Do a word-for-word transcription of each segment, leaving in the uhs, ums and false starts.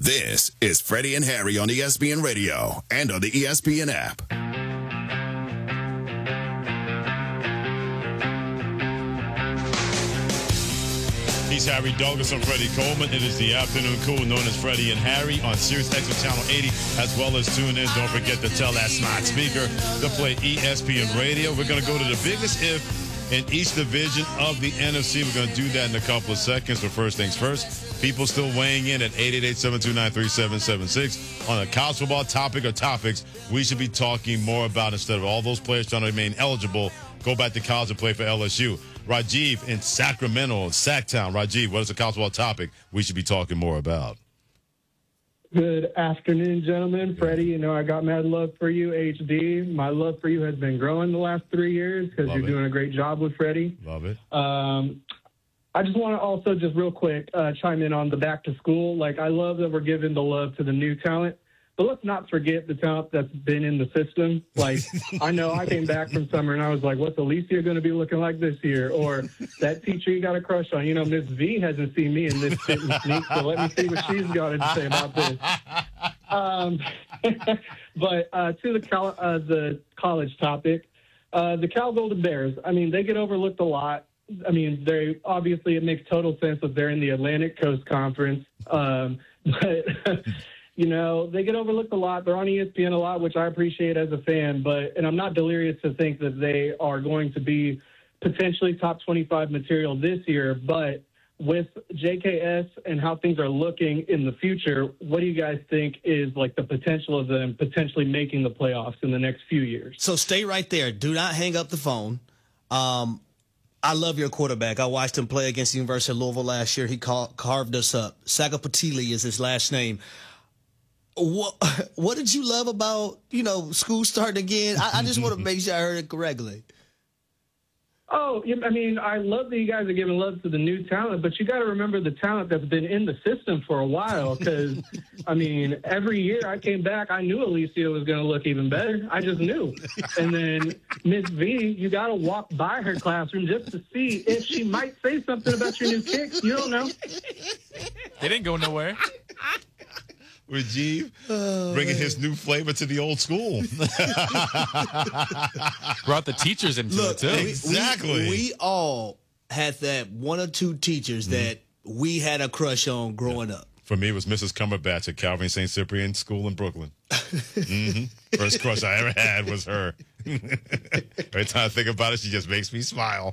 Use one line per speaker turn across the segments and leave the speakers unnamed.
This is Freddie and Harry on E S P N Radio and on the E S P N app.
He's Harry Douglas. I'm Freddie Coleman. It is the afternoon cool known as Freddie and Harry on Sirius X M Channel eighty, as well as tune in. Don't forget to tell that smart speaker to play E S P N Radio. We're going to go to the biggest if in each division of the N F C. We're going to do that in a couple of seconds. But first things first, people still weighing in at eight eight eight, seven two nine, three seven seven six on a college football topic or topics we should be talking more about. Instead of all those players trying to remain eligible, go back to college and play for L S U. Rajiv in Sacramento, Sacktown. Rajiv, what is the college football topic we should be talking more about?
Good afternoon, gentlemen. Freddie, you know I got mad love for you, H D. My love for you has been growing the last three years because you're
it.
doing a great job with Freddie.
Love it.
Um, I just want to also just real quick uh, chime in on the back to school. Like, I love that we're giving the love to the new talent, but let's not forget the talent that's been in the system. Like, I know I came back from summer and I was like, what's Alicia going to be looking like this year? Or that teacher you got a crush on. You know, Miss V hasn't seen me in this fit and sneak, so let me see what she's got to say about this. Um, but uh, to the, Cal- uh, the college topic, uh, the Cal Golden Bears, I mean, they get overlooked a lot. I mean, they obviously it makes total sense that they're in the Atlantic Coast Conference, um, but you know they get overlooked a lot. They're on E S P N a lot, which I appreciate as a fan. But and I'm not delirious to think that they are going to be potentially top twenty-five material this year. But with J K S and how things are looking in the future, what do you guys think is like the potential of them potentially making the playoffs in the next few years?
So stay right there. Do not hang up the phone. Um, I love your quarterback. I watched him play against the University of Louisville last year. He ca- carved us up. Sagapatili is his last name. What, what did you love about, you know, school starting again? I, I just want to make sure I heard it correctly.
Oh, I mean, I love that you guys are giving love to the new talent, but you got to remember the talent that's been in the system for a while. Because, I mean, every year I came back, I knew Alicia was going to look even better. I just knew. And then Miss V, you got to walk by her classroom just to see if she might say something about your new kicks. You don't know.
They didn't go nowhere.
Rajiv oh, bringing man. his new flavor to the old school.
Brought the teachers into
Look,
it, too.
We,
exactly.
We, we all had that one or two teachers mm-hmm. that we had a crush on growing yeah. up.
For me, it was Missus Cumberbatch at Calvin Saint Cyprian School in Brooklyn. mm-hmm. First crush I ever had was her. Every time I think about it, she just makes me smile.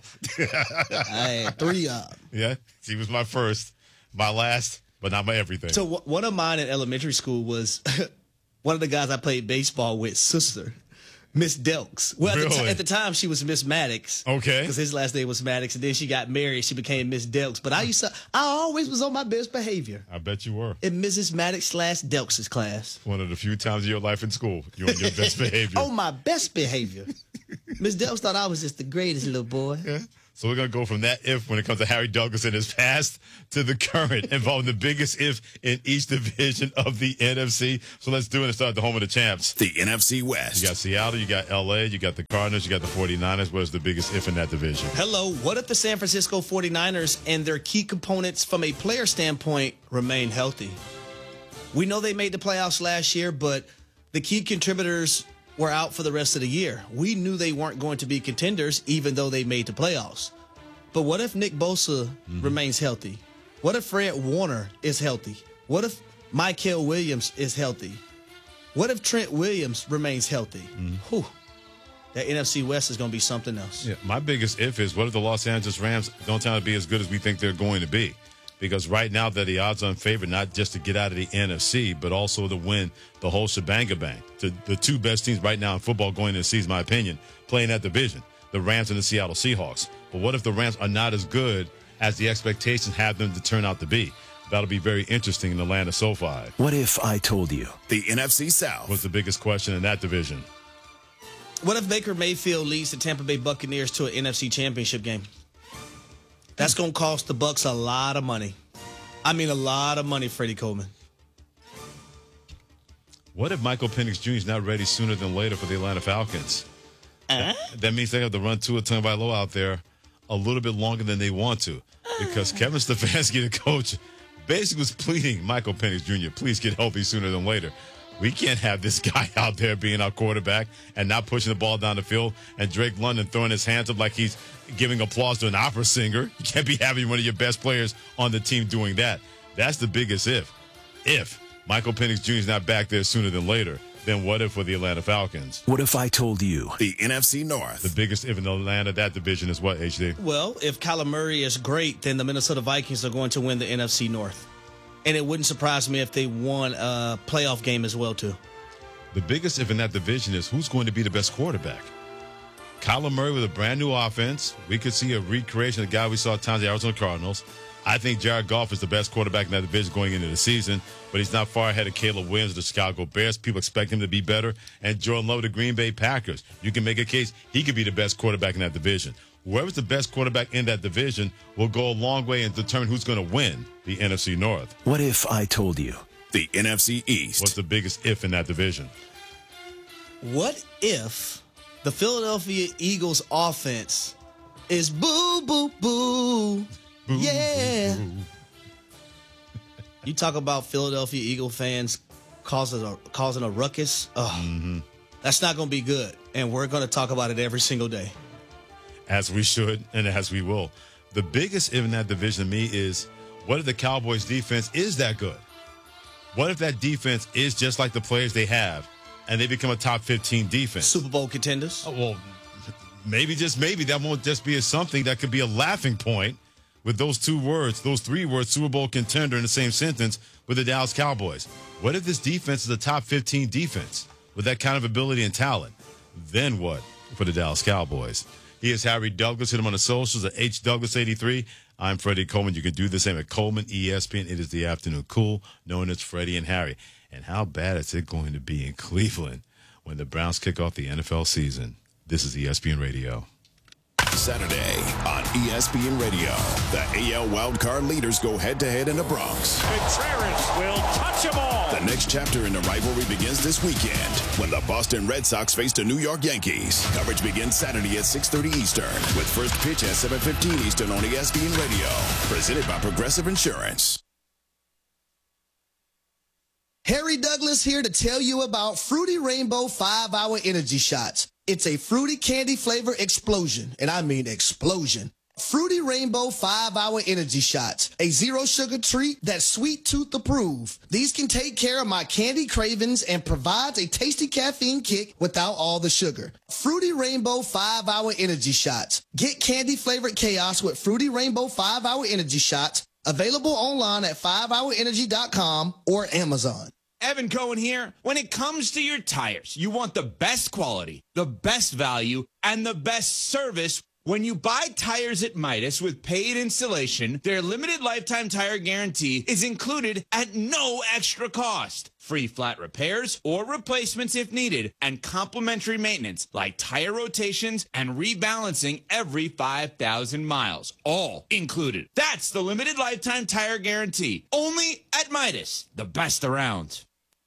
I had three of them.
Yeah, she was my first. My last. But not my everything.
So w- one of mine in elementary school was one of the guys I played baseball with, sister, Miss Delks. Well,
really?
at, the t- at the time, she was Miss Maddox.
Okay.
Because his last name was Maddox, and then she got married. She became Miss Delks. But I used to, I always was on my best behavior.
I bet you were.
In Missus Maddox slash Delks' class.
One of the few times in your life in school, you were on your best behavior.
On my best behavior. Miss Delks thought I was just the greatest little boy.
Yeah. So we're going to go from that if when it comes to Harry Douglas in his past to the current, involving the biggest if in each division of the N F C. So let's do it and start at the home of the champs.
The N F C West.
You got Seattle, you got L A, you got the Cardinals, you got the forty-niners. What is the biggest if in that division?
Hello. What if the San Francisco forty-niners and their key components from a player standpoint remain healthy? We know they made the playoffs last year, but the key contributors were out for the rest of the year. We knew they weren't going to be contenders, even though they made the playoffs. But what if Nick Bosa mm-hmm. remains healthy? What if Fred Warner is healthy? What if Mykel Williams is healthy? What if Trent Williams remains healthy? Mm-hmm. Whew. That N F C West is going to be something else.
Yeah, my biggest if is, what if the Los Angeles Rams don't turn out to be as good as we think they're going to be? Because right now they're the odds-on favorite, not just to get out of the N F C, but also to win the whole shebang-a-bang. The, the two best teams right now in football going into the season, in my opinion, playing that division, the Rams and the Seattle Seahawks. But what if the Rams are not as good as the expectations have them to turn out to be? That'll be very interesting in the land of SoFi.
What if I told you? The N F C South
was the biggest question in that division.
What if Baker Mayfield leads the Tampa Bay Buccaneers to an N F C championship game? That's going to cost the Bucs a lot of money. I mean, a lot of money, Freddie Coleman.
What if Michael Penix Junior is not ready sooner than later for the Atlanta Falcons?
Uh-huh.
That, that means they have to run Tua Tagovailoa out there a little bit longer than they want to, because Kevin Stefanski, the coach, basically was pleading, Michael Penix Junior, please get healthy sooner than later. We can't have this guy out there being our quarterback and not pushing the ball down the field, and Drake London throwing his hands up like he's giving applause to an opera singer. You can't be having one of your best players on the team doing that. That's the biggest if. If Michael Penix Junior is not back there sooner than later, then what if for the Atlanta Falcons?
What if I told you? The N F C North.
The biggest if in Atlanta, that division is what, H D?
Well, if Kyler Murray is great, then the Minnesota Vikings are going to win the N F C North. And it wouldn't surprise me if they won a playoff game as well, too.
The biggest if in that division is who's going to be the best quarterback. Kyler Murray with a brand new offense. We could see a recreation of the guy we saw at times the Arizona Cardinals. I think Jared Goff is the best quarterback in that division going into the season, but he's not far ahead of Caleb Williams of the Chicago Bears. People expect him to be better. And Jordan Love of the Green Bay Packers. You can make a case he could be the best quarterback in that division. Whoever's the best quarterback in that division will go a long way and determine who's going to win the N F C North.
What if I told you? The N F C East.
What's the biggest if in that division?
What if the Philadelphia Eagles offense is boo, boo, boo, boo yeah. Boo, boo. You talk about Philadelphia Eagle fans causing a, causing a ruckus. Oh, mm-hmm. That's not going to be good. And we're going to talk about it every single day.
As we should and as we will. The biggest if in that division to me is, what if the Cowboys defense is that good? What if that defense is just like the players they have and they become a top fifteen defense?
Super Bowl contenders?
Oh, well, maybe, just maybe, that won't just be a something that could be a laughing point with those two words, those three words, Super Bowl contender in the same sentence with the Dallas Cowboys. What if this defense is a top fifteen defense with that kind of ability and talent? Then what for the Dallas Cowboys? He is Harry Douglas. Hit him on the socials at H Douglas eighty-three. I'm Freddie Coleman. You can do the same at Coleman E S P N. It is the afternoon cool, known as Freddie and Harry. And how bad is it going to be in Cleveland when the Browns kick off the N F L season? This is E S P N Radio.
Saturday on E S P N Radio, the A L wildcard leaders go head-to-head in the Bronx.
Contreras will touch them all.
The next chapter in the rivalry begins this weekend when the Boston Red Sox face the New York Yankees. Coverage begins Saturday at six thirty Eastern with first pitch at seven fifteen Eastern on E S P N Radio. Presented by Progressive Insurance.
Harry Douglas here to tell you about Fruity Rainbow five hour Energy Shots. It's a fruity candy flavor explosion, and I mean explosion. Fruity Rainbow five hour Energy Shots, a zero-sugar treat that's sweet tooth approved. These can take care of my candy cravings and provides a tasty caffeine kick without all the sugar. Fruity Rainbow five hour Energy Shots. Get candy-flavored chaos with Fruity Rainbow five hour Energy Shots, available online at five hour energy dot com or Amazon.
Evan Cohen here. When it comes to your tires, you want the best quality, the best value, and the best service. When you buy tires at Midas with paid installation, their limited lifetime tire guarantee is included at no extra cost. Free flat repairs or replacements if needed, and complimentary maintenance like tire rotations and rebalancing every five thousand miles. All included. That's the limited lifetime tire guarantee. Only at Midas, the best around.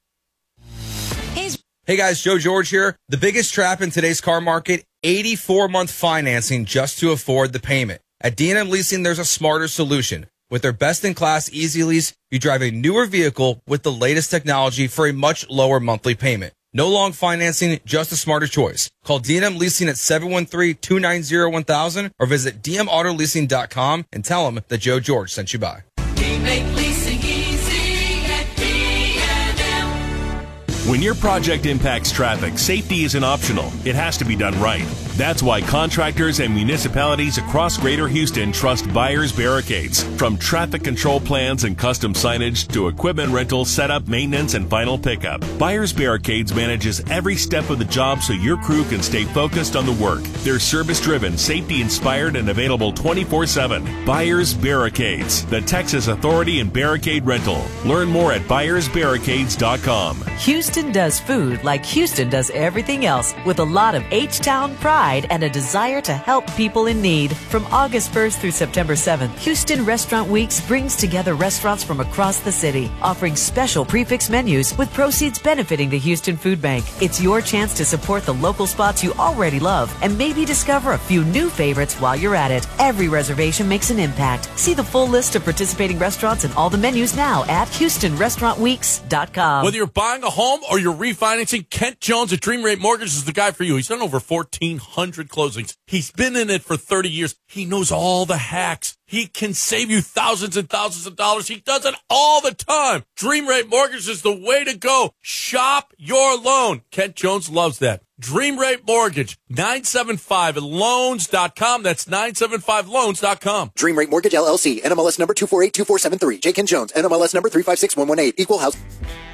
Hey guys, Joe George here. The biggest trap in today's car market, eighty-four month financing just to afford the payment. At D and M Leasing, there's a smarter solution. With their best-in-class Easy Lease, you drive a newer vehicle with the latest technology for a much lower monthly payment. No long financing, just a smarter choice. Call D and M Leasing at seven one three, two nine zero, one thousand or visit d m auto leasing dot com and tell them that Joe George sent you by.
We make leasing easy at D and M.
When your project impacts traffic, safety isn't optional. It has to be done right. That's why contractors and municipalities across Greater Houston trust Buyers Barricades. From traffic control plans and custom signage to equipment rental, setup, maintenance, and final pickup, Buyers Barricades manages every step of the job so your crew can stay focused on the work. They're service-driven, safety-inspired, and available twenty-four seven. Buyers Barricades, the Texas authority in barricade rental. Learn more at buyers barricades dot com.
Houston does food like Houston does everything else with a lot of H-Town pride. pride and a desire to help people in need. From August first through September seventh, Houston Restaurant Weeks brings together restaurants from across the city, offering special prefix menus with proceeds benefiting the Houston Food Bank. It's your chance to support the local spots you already love and maybe discover a few new favorites while you're at it. Every reservation makes an impact. See the full list of participating restaurants and all the menus now at Houston Restaurant Weeks dot com.
Whether you're buying a home or you're refinancing, Kent Jones at Dream Rate Mortgage is the guy for you. He's done over fourteen hundred closings. He's been in it for thirty years. He knows all the hacks. He can save you thousands and thousands of dollars. He does it all the time. Dream Rate Mortgage is the way to go. Shop your loan. Kent Jones loves that. Dream Rate Mortgage, nine seven five loans dot com. That's nine seven five loans dot com.
Dream Rate Mortgage, L L C, N M L S number two four eight two four seven three. J. Ken Jones, N M L S number three five six one one eight. Equal house.